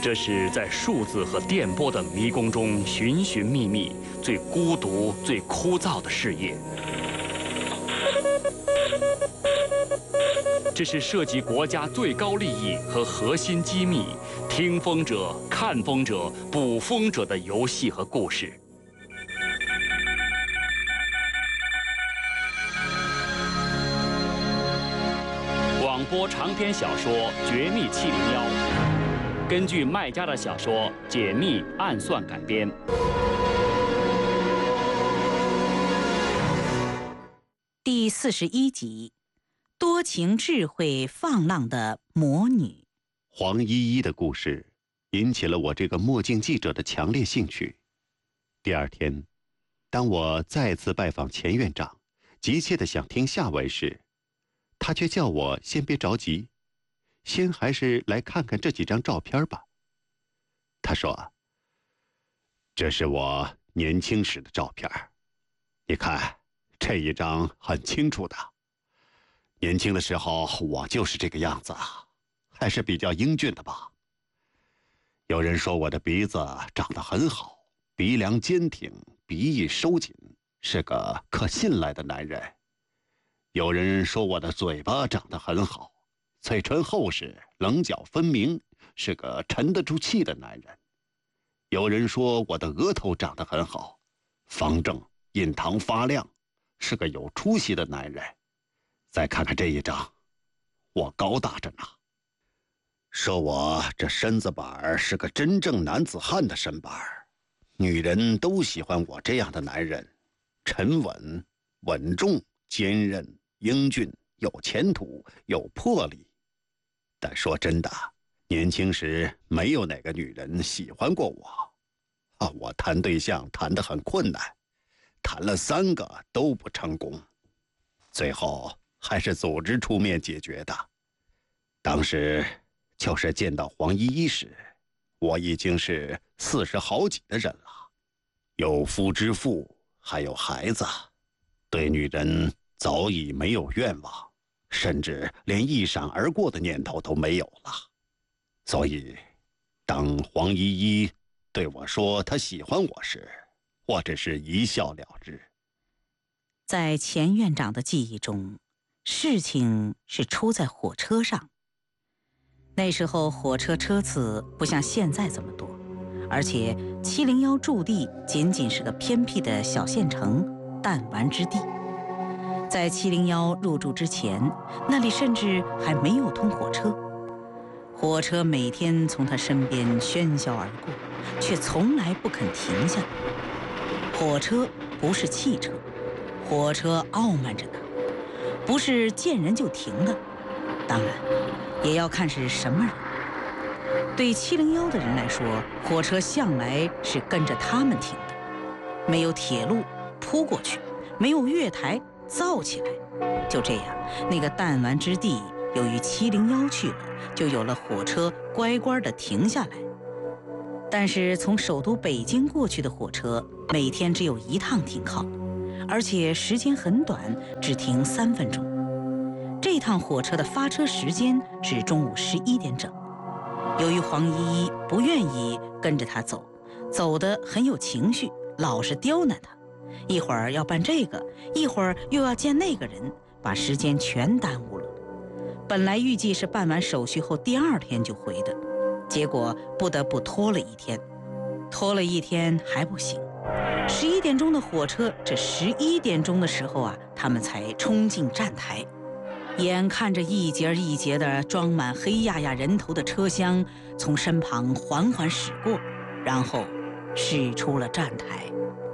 这是在数字和电波等迷宫中寻寻觅觅、最孤独、最枯燥的事业。这是涉及国家最高利益和核心机密、听风者、看风者、捕风者的游戏和故事。广播长篇小说《绝密701》，根据麦家的小说《解密暗算》改编。 第41集，多情智慧放浪的魔女。 黄依依的故事引起了我这个墨镜记者的强烈兴趣。第二天，当我再次拜访钱院长，急切地想听下文时，他却叫我先别着急，先还是来看看这几张照片吧。他说：“这是我年轻时的照片，你看这一张很清楚的。年轻的时候我就是这个样子，还是比较英俊的吧。有人说我的鼻子长得很好，鼻梁坚挺，鼻翼收紧，是个可信赖的男人。有人说我的嘴巴长得很好，嘴唇厚实，棱角分明，是个沉得住气的男人。有人说我的额头长得很好，方正，印堂发亮，是个有出息的男人。再看看这一张，我高大着呢。说我这身子板是个真正男子汉的身板，女人都喜欢我这样的男人，沉稳、稳重、坚韧、英俊，有前途，有魄力。但说真的，年轻时没有哪个女人喜欢过我。我谈对象谈得很困难，谈了3个都不成功，最后还是组织出面解决的。当时就是见到黄依依时，我已经是40好几的人了，有夫之妇，还有孩子，对女人早已没有愿望，甚至连一闪而过的念头都没有了。所以当黄依依对我说她喜欢我时，我只是一笑了之。 在钱院长的记忆中，事情是出在火车上。那时候火车车次不像现在这么多，而且701驻地仅仅是个偏僻的小县城弹丸之地。在701入驻之前，那里甚至还没有通火车。火车每天从他身边喧嚣而过，却从来不肯停下。火车不是汽车，火车傲慢着呢，不是见人就停的。当然也要看是什么人。对701的人来说，火车向来是跟着他们停的。没有铁路铺过去，没有月台造起来，就这样，那个弹丸之地由于701去了，就有了火车乖乖地停下来。但是从首都北京过去的火车每天只有1趟停靠，而且时间很短，只停3分钟。这趟火车的发车时间是中午11点整。由于黄依依不愿意跟着他走，走得很有情绪，老是刁难他，一会儿要办这个，一会儿又要见那个人，把时间全耽误了。本来预计是办完手续后第2天就回的，结果不得不拖了1天。拖了1天还不行，11点钟的火车，这11点钟的时候啊，他们才冲进站台。眼看着一节一节的装满黑压压人头的车厢从身旁缓缓驶过，然后驶出了站台。